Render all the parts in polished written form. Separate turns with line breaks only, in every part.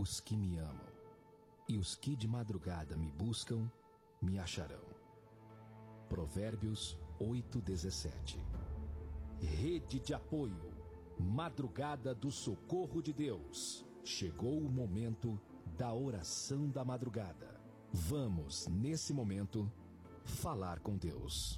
os que me amam, e os que de madrugada me buscam, me acharão. Provérbios 8:17. Rede de apoio, madrugada do socorro de Deus. Chegou o momento da oração da madrugada. Vamos, nesse momento, falar com Deus.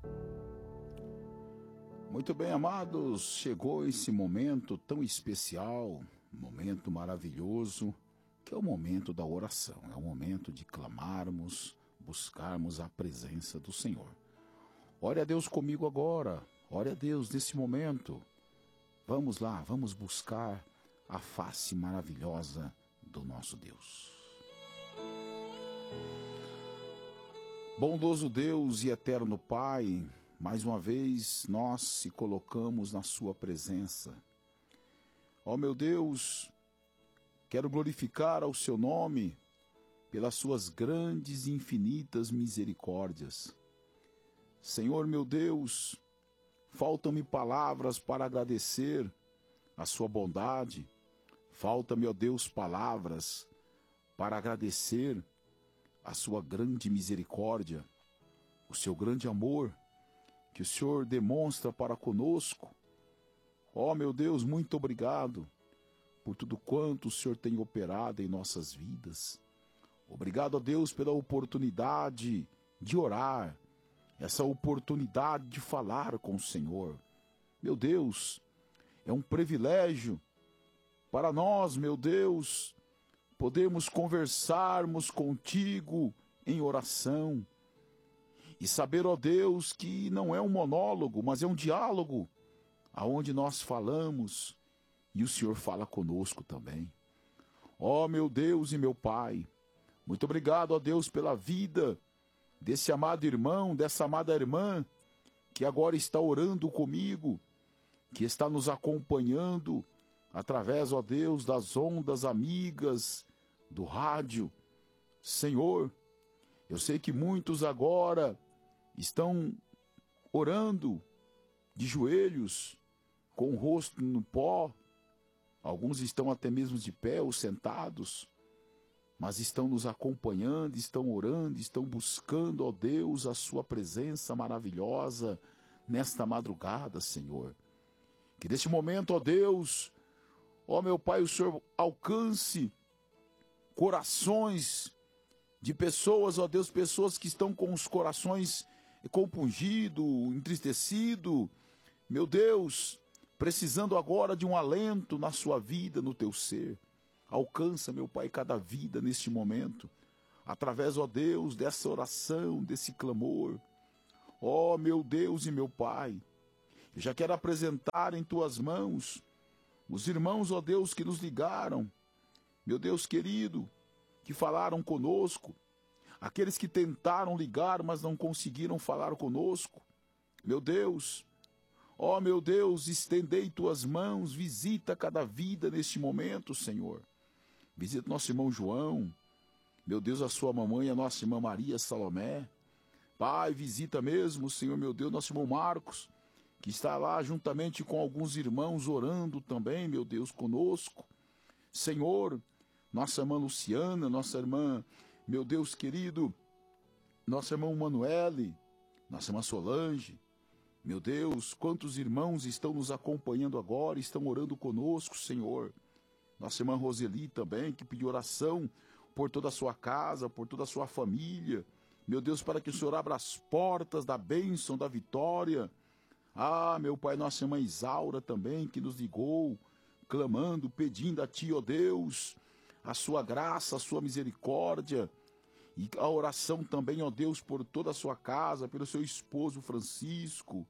Muito bem, amados, chegou esse momento tão especial, momento maravilhoso, que é o momento da oração. É o momento de clamarmos, buscarmos a presença do Senhor. Ore a Deus comigo agora, ore a Deus nesse momento. Vamos lá, vamos buscar a face maravilhosa do nosso Deus. Bondoso Deus e eterno Pai, mais uma vez nós se colocamos na sua presença. Ó meu Deus, quero glorificar ao seu nome pelas suas grandes e infinitas misericórdias. Senhor meu Deus, faltam-me palavras para agradecer a sua bondade. Falta-me, ó Deus, palavras para agradecer a sua grande misericórdia, o seu grande amor que o Senhor demonstra para conosco. Ó meu Deus, muito obrigado por tudo quanto o Senhor tem operado em nossas vidas. Obrigado a Deus pela oportunidade de orar, essa oportunidade de falar com o Senhor. Meu Deus, é um privilégio para nós, meu Deus, podermos conversarmos contigo em oração e saber, ó Deus, que não é um monólogo, mas é um diálogo, aonde nós falamos e o Senhor fala conosco também. Ó meu Deus e meu Pai, muito obrigado, ó Deus, pela vida desse amado irmão, dessa amada irmã, que agora está orando comigo, que está nos acompanhando através, ó Deus, das ondas amigas do rádio. Senhor, eu sei que muitos agora estão orando de joelhos, com o rosto no pó. Alguns estão até mesmo de pé ou sentados, mas estão nos acompanhando, estão orando, estão buscando, ó Deus, a sua presença maravilhosa nesta madrugada, Senhor. Que neste momento, ó Deus, ó meu Pai, o Senhor alcance corações de pessoas, ó Deus, pessoas que estão com os corações compungidos, entristecidos, meu Deus, precisando agora de um alento na sua vida, no teu ser. Alcança, meu Pai, cada vida neste momento, através, ó Deus, dessa oração, desse clamor. Ó meu Deus e meu Pai, eu já quero apresentar em tuas mãos os irmãos, ó Deus, que nos ligaram, meu Deus querido, que falaram conosco, aqueles que tentaram ligar, mas não conseguiram falar conosco. Meu Deus, ó meu Deus, estendei tuas mãos, visita cada vida neste momento, Senhor. Visita nosso irmão João, meu Deus, a sua mamãe, a nossa irmã Maria Salomé. Pai, visita mesmo, Senhor, meu Deus, nosso irmão Marcos, que está lá juntamente com alguns irmãos orando também, meu Deus, conosco. Senhor, nossa irmã Luciana, nossa irmã, meu Deus querido, nosso irmão Manuele, nossa irmã Solange. Meu Deus, quantos irmãos estão nos acompanhando agora, estão orando conosco, Senhor. Nossa irmã Roseli também, que pediu oração por toda a sua casa, por toda a sua família. Meu Deus, para que o Senhor abra as portas da bênção, da vitória. Ah, meu Pai, nossa irmã Isaura também, que nos ligou, clamando, pedindo a Ti, ó Deus, a sua graça, a sua misericórdia. E a oração também, ó Deus, por toda a sua casa, pelo seu esposo Francisco,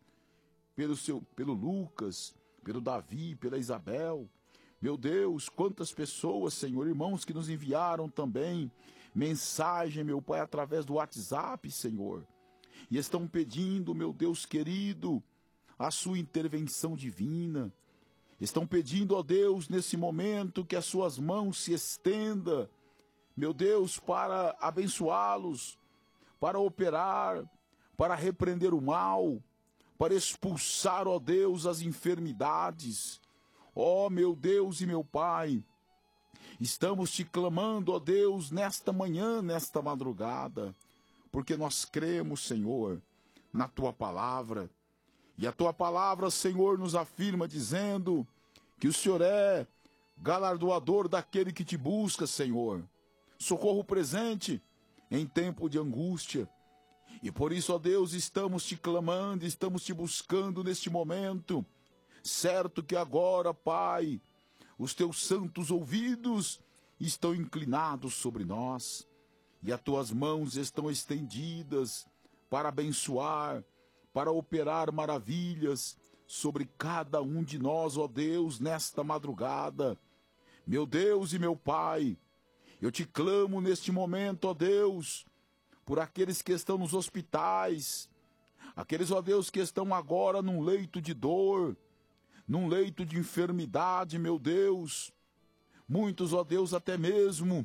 pelo Lucas, pelo Davi, pela Isabel. Meu Deus, quantas pessoas, Senhor, irmãos que nos enviaram também mensagem, meu Pai, através do WhatsApp, Senhor. E estão pedindo, meu Deus querido, a sua intervenção divina. Estão pedindo, ó Deus, nesse momento, que as suas mãos se estendam, meu Deus, para abençoá-los, para operar, para repreender o mal, para expulsar, ó Deus, as enfermidades. Ó meu Deus e meu Pai, Estamos te clamando, ó Deus, nesta manhã, nesta madrugada, porque nós cremos, Senhor, na tua palavra. E a tua palavra, Senhor, nos afirma dizendo que o Senhor é galardoador daquele que te busca, Senhor. Socorro presente em tempo de angústia. E por isso, ó Deus, estamos te clamando, estamos te buscando neste momento. Certo que agora, Pai, os teus santos ouvidos estão inclinados sobre nós e as tuas mãos estão estendidas para abençoar, para operar maravilhas sobre cada um de nós, ó Deus, nesta madrugada. Meu Deus e meu Pai, eu te clamo neste momento, ó Deus, por aqueles que estão nos hospitais, aqueles, ó Deus, que estão agora num leito de dor, num leito de enfermidade, meu Deus. Muitos, ó Deus, até mesmo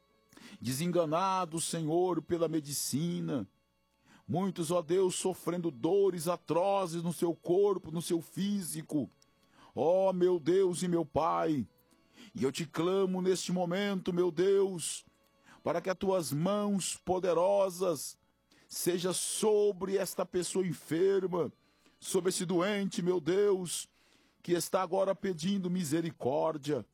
desenganados, Senhor, pela medicina. Muitos, ó Deus, sofrendo dores atrozes no seu corpo, no seu físico. Ó, meu Deus e meu Pai, e eu te clamo neste momento, meu Deus, para que as tuas mãos poderosas sejam sobre esta pessoa enferma, sobre esse doente, meu Deus, que está agora pedindo misericórdia.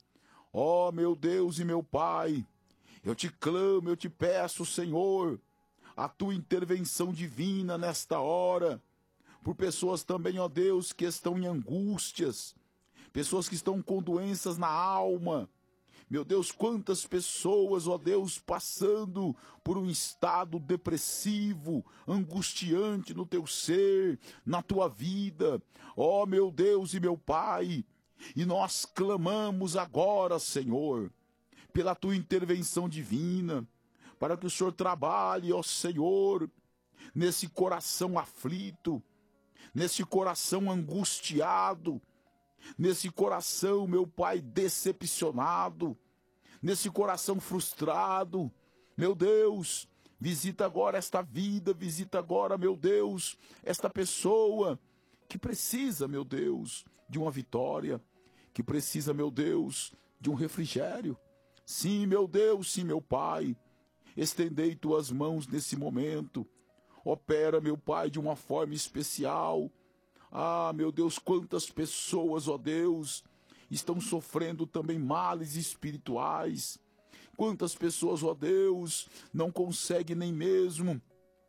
Ó, meu Deus e meu Pai, eu te clamo, eu te peço, Senhor, a tua intervenção divina nesta hora, por pessoas também, ó Deus, que estão em angústias, pessoas que estão com doenças na alma. Meu Deus, quantas pessoas, ó Deus, passando por um estado depressivo, angustiante no teu ser, na tua vida. Ó meu Deus e meu Pai, e nós clamamos agora, Senhor, pela tua intervenção divina, para que o Senhor trabalhe, ó Senhor, nesse coração aflito, nesse coração angustiado, nesse coração, meu Pai, decepcionado, nesse coração frustrado. Meu Deus, visita agora esta vida, visita agora, meu Deus, esta pessoa que precisa, meu Deus, de uma vitória, que precisa, meu Deus, de um refrigério. Sim, meu Deus, sim, meu Pai, estendei tuas mãos nesse momento. Opera, meu Pai, de uma forma especial. Ah, meu Deus, quantas pessoas, ó Deus, estão sofrendo também males espirituais. Quantas pessoas, ó Deus, não conseguem nem mesmo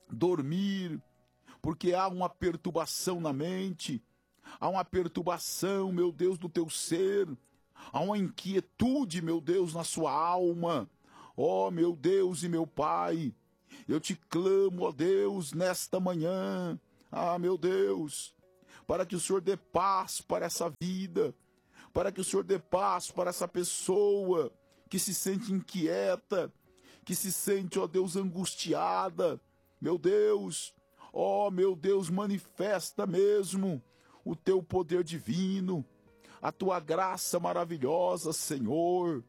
dormir, porque há uma perturbação na mente, há uma perturbação, meu Deus, do teu ser, há uma inquietude, meu Deus, na sua alma. Ó, meu Deus e meu Pai, eu te clamo, ó Deus, nesta manhã, ah, meu Deus, para que o Senhor dê paz para essa vida, para que o Senhor dê paz para essa pessoa que se sente inquieta, que se sente, ó Deus, angustiada. Meu Deus, ó meu Deus, manifesta mesmo o teu poder divino, a tua graça maravilhosa, Senhor.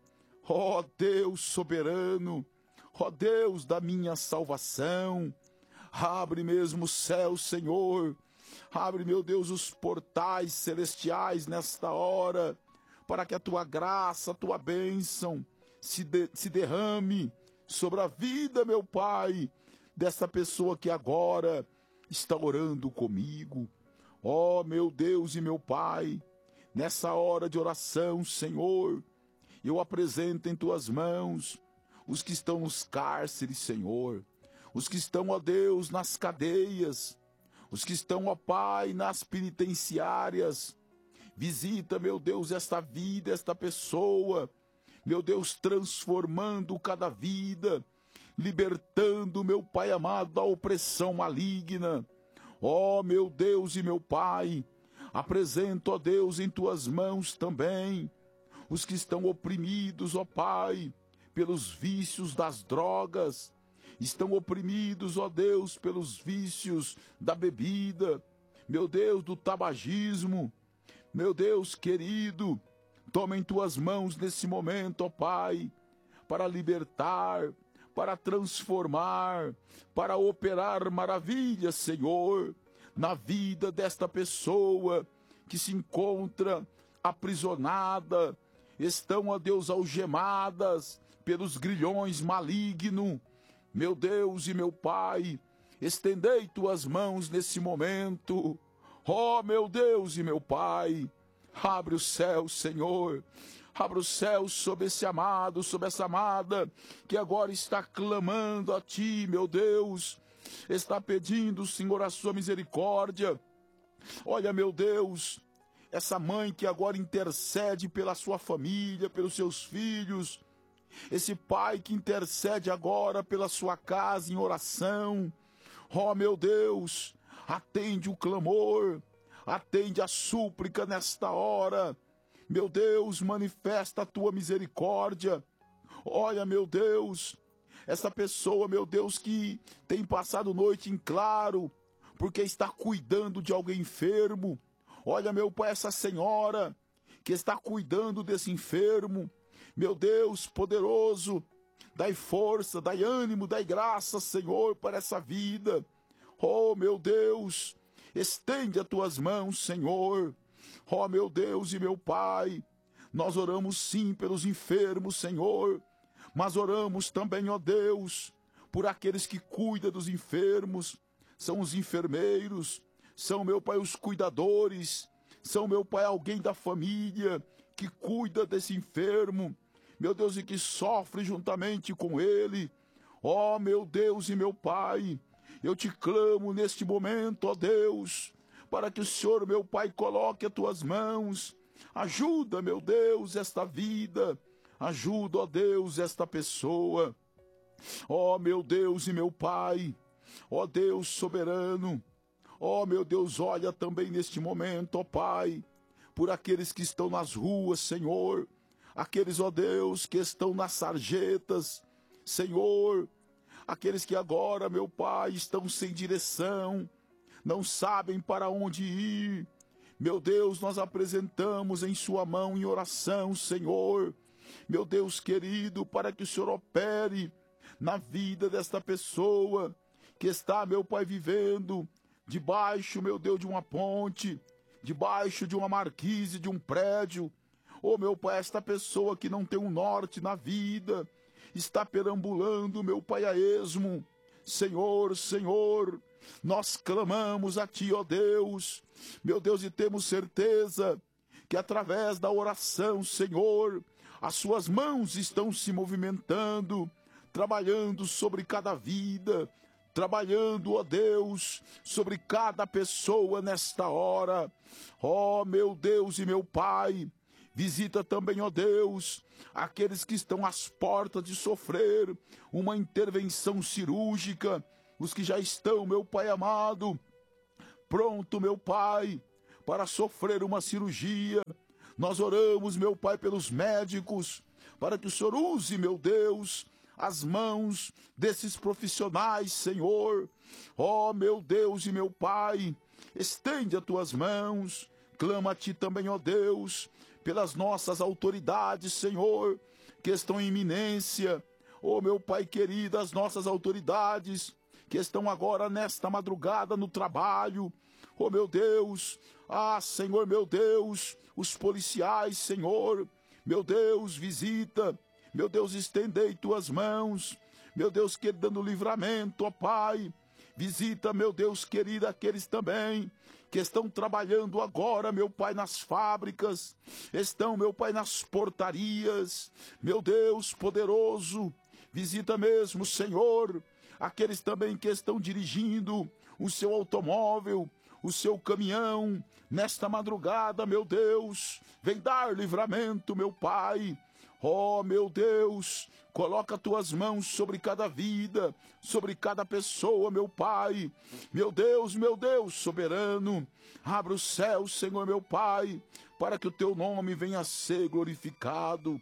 Ó Deus soberano, ó Deus da minha salvação, abre mesmo o céu, Senhor. Abre, meu Deus, os portais celestiais nesta hora, para que a tua graça, a tua bênção se derrame sobre a vida, meu Pai, dessa pessoa que agora está orando comigo. Ó, meu Deus e meu Pai, nessa hora de oração, Senhor, eu apresento em tuas mãos os que estão nos cárceres, Senhor, os que estão, ó Deus, nas cadeias, os que estão, ó Pai, nas penitenciárias. Visita, meu Deus, esta vida, esta pessoa, meu Deus, transformando cada vida, libertando, meu Pai amado, da opressão maligna. Ó, meu Deus e meu Pai, apresento, ó Deus, em tuas mãos também os que estão oprimidos, ó Pai, pelos vícios das drogas, estão oprimidos, ó Deus, pelos vícios da bebida, meu Deus, do tabagismo. Meu Deus querido, toma em tuas mãos nesse momento, ó Pai, para libertar, para transformar, para operar maravilhas, Senhor, na vida desta pessoa que se encontra aprisionada estão, ó Deus, algemadas pelos grilhões malignos. Meu Deus e meu Pai, estendei tuas mãos nesse momento. Ó meu Deus e meu Pai, abre o céu, Senhor. Abra o céu sobre esse amado, sobre essa amada, que agora está clamando a Ti, meu Deus. Está pedindo, Senhor, a sua misericórdia. Olha, meu Deus, essa mãe que agora intercede pela sua família, pelos seus filhos. Esse pai que intercede agora pela sua casa em oração. Ó, meu Deus, atende o clamor, atende a súplica nesta hora. Meu Deus, manifesta a tua misericórdia. Olha, meu Deus, essa pessoa, meu Deus, que tem passado noite em claro, porque está cuidando de alguém enfermo. Olha, meu Pai, essa senhora que está cuidando desse enfermo. Meu Deus poderoso, dai força, dai ânimo, dai graça, Senhor, para essa vida. Oh, meu Deus, estende as tuas mãos, Senhor. Oh, meu Deus e meu Pai, nós oramos sim pelos enfermos, Senhor, mas oramos também, ó Deus, por aqueles que cuidam dos enfermos. São os enfermeiros, são, meu Pai, os cuidadores, são, meu Pai, alguém da família que cuida desse enfermo, meu Deus, e que sofre juntamente com ele. Ó, meu Deus e meu Pai, eu te clamo neste momento, ó Deus, para que o Senhor, meu Pai, coloque as tuas mãos. Ajuda, meu Deus, esta vida. Ajuda, ó Deus, esta pessoa. Ó, meu Deus e meu Pai, ó Deus soberano, ó, meu Deus, olha também neste momento, ó Pai, por aqueles que estão nas ruas, Senhor, aqueles, ó Deus, que estão nas sarjetas, Senhor, aqueles que agora, meu Pai, estão sem direção, não sabem para onde ir. Meu Deus, nós apresentamos em sua mão em oração, Senhor, meu Deus querido, para que o Senhor opere na vida desta pessoa que está, meu Pai, vivendo debaixo, meu Deus, de uma ponte, debaixo de uma marquise, de um prédio. Oh, meu Pai, esta pessoa que não tem um norte na vida, está perambulando, meu Pai, a esmo. Senhor, Senhor, nós clamamos a Ti, ó Deus, meu Deus, e temos certeza que através da oração, Senhor, as suas mãos estão se movimentando, trabalhando sobre cada vida, trabalhando, ó Deus, sobre cada pessoa nesta hora. Ó, meu Deus e meu Pai, visita também, ó Deus, aqueles que estão às portas de sofrer uma intervenção cirúrgica, os que já estão, meu Pai amado, pronto, meu Pai, para sofrer uma cirurgia. Nós oramos, meu Pai, pelos médicos, para que o Senhor use, meu Deus, as mãos desses profissionais, Senhor. Ó, meu Deus e meu Pai, estende as tuas mãos, clama a Ti também, ó Deus, pelas nossas autoridades, Senhor, que estão em iminência. Ó, meu Pai querido, as nossas autoridades que estão agora nesta madrugada no trabalho. Ó, meu Deus, Senhor, meu Deus, os policiais, Senhor, meu Deus, visita, meu Deus, estendei tuas mãos, meu Deus, que dando livramento, ó Pai, visita, meu Deus querido, aqueles também que estão trabalhando agora, meu Pai, nas fábricas, estão, meu Pai, nas portarias, meu Deus poderoso, visita mesmo, Senhor, aqueles também que estão dirigindo o seu automóvel, o seu caminhão, nesta madrugada, meu Deus, vem dar livramento, meu Pai. Oh, meu Deus, coloca tuas mãos sobre cada vida, sobre cada pessoa, meu Pai. Meu Deus, soberano, abra o céu, Senhor, meu Pai, para que o teu nome venha a ser glorificado.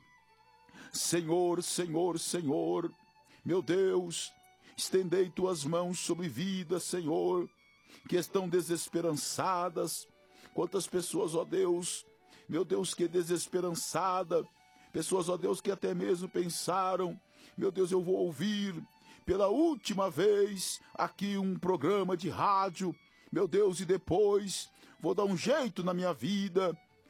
Senhor, Senhor, Senhor, meu Deus, estendei tuas mãos sobre vidas, Senhor, que estão desesperançadas. Quantas pessoas, ó Deus, meu Deus, que desesperançada, pessoas, ó Deus, que até mesmo pensaram, meu Deus, eu vou ouvir pela última vez aqui um programa de rádio, meu Deus, e depois vou dar um jeito na minha vida,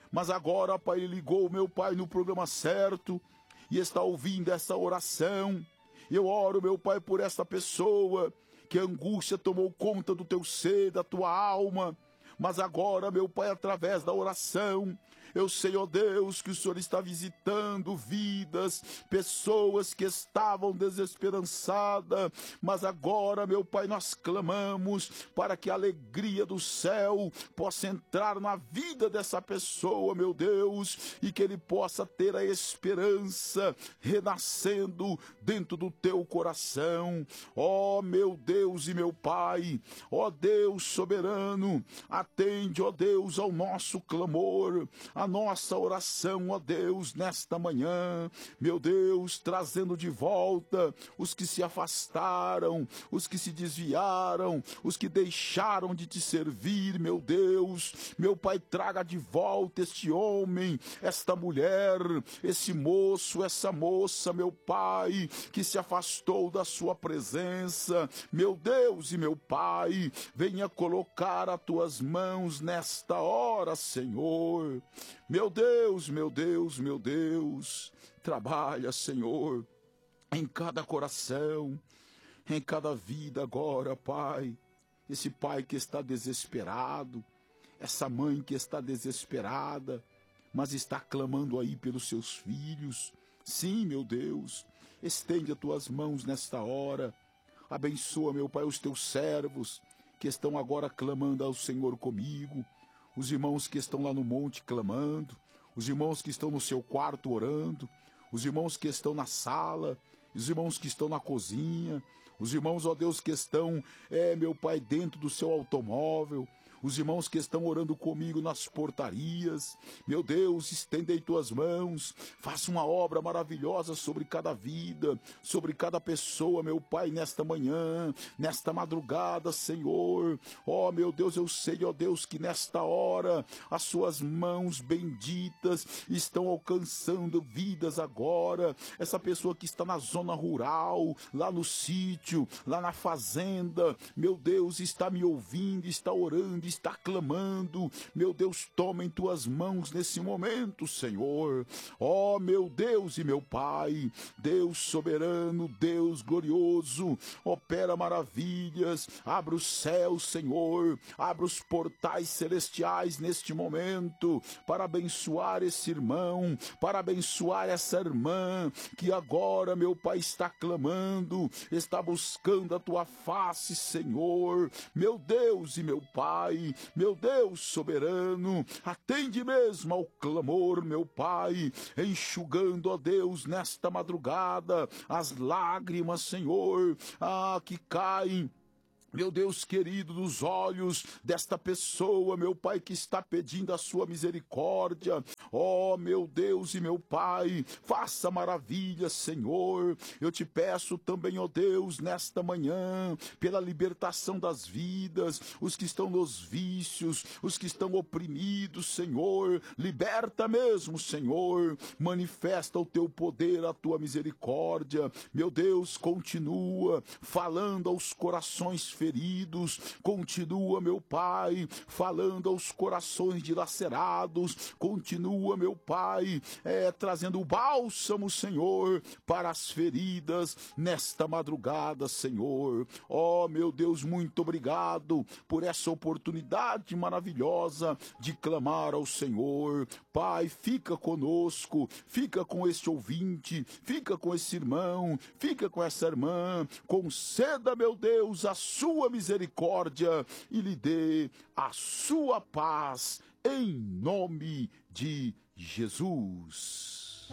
mas agora, Pai, ele ligou, meu Pai, no programa certo e está ouvindo essa oração. Eu oro, meu Pai, por esta pessoa que a angústia tomou conta do teu ser, da tua alma, mas agora, meu Pai, através da oração, eu sei, ó Deus, que o Senhor está visitando vidas, pessoas que estavam desesperançadas, mas agora, meu Pai, nós clamamos para que a alegria do céu possa entrar na vida dessa pessoa, meu Deus, e que ele possa ter a esperança renascendo dentro do teu coração. Ó meu Deus e meu Pai, ó Deus soberano, atende, ó Deus, ao nosso clamor, a nossa oração, ó Deus, nesta manhã, meu Deus, trazendo de volta os que se afastaram, os que se desviaram, os que deixaram de te servir, meu Deus, meu Pai, traga de volta este homem, esta mulher, esse moço, essa moça, meu Pai, que se afastou da sua presença, meu Deus e meu Pai, venha colocar as tuas mãos nesta hora, Senhor. Meu Deus, meu Deus, meu Deus, trabalha, Senhor, em cada coração, em cada vida agora, Pai. Esse pai que está desesperado, essa mãe que está desesperada, mas está clamando aí pelos seus filhos. Sim, meu Deus, estende as tuas mãos nesta hora. Abençoa, meu Pai, os teus servos que estão agora clamando ao Senhor comigo. Os irmãos que estão lá no monte clamando, os irmãos que estão no seu quarto orando, os irmãos que estão na sala, os irmãos que estão na cozinha, os irmãos, ó Deus, que estão, meu Pai, dentro do seu automóvel, os irmãos que estão orando comigo nas portarias. Meu Deus, estende aí tuas mãos, faça uma obra maravilhosa sobre cada vida, sobre cada pessoa, meu Pai, nesta manhã, nesta madrugada, Senhor. Ó, meu Deus, eu sei, ó Deus, que nesta hora as suas mãos benditas estão alcançando vidas agora. Essa pessoa que está na zona rural, lá no sítio, lá na fazenda, meu Deus, está me ouvindo, está orando, está clamando. Meu Deus, toma em tuas mãos nesse momento, Senhor. Ó, meu Deus e meu Pai, Deus soberano, Deus glorioso, opera maravilhas, abre os céus, Senhor, abre os portais celestiais neste momento, para abençoar esse irmão, para abençoar essa irmã, que agora, meu Pai, está clamando, está buscando a tua face, Senhor. Meu Deus e meu Pai, meu Deus soberano, atende mesmo ao clamor, meu Pai, enxugando, ó Deus, nesta madrugada, as lágrimas, Senhor, que caem, meu Deus querido, dos olhos desta pessoa, meu Pai, que está pedindo a sua misericórdia. Ó, meu Deus e meu Pai, faça maravilhas, Senhor. Eu te peço também, ó Deus, nesta manhã, pela libertação das vidas, os que estão nos vícios, os que estão oprimidos, Senhor, liberta mesmo, Senhor, manifesta o teu poder, a tua misericórdia. Meu Deus, continua falando aos corações feridos, continua, meu Pai, falando aos corações dilacerados, continua, meu Pai, trazendo o bálsamo, Senhor, para as feridas nesta madrugada, Senhor. Ó, meu Deus, muito obrigado por essa oportunidade maravilhosa de clamar ao Senhor. Pai, fica conosco, fica com este ouvinte, fica com esse irmão, fica com essa irmã, conceda, meu Deus, a sua misericórdia e lhe dê a sua paz, em nome de Jesus.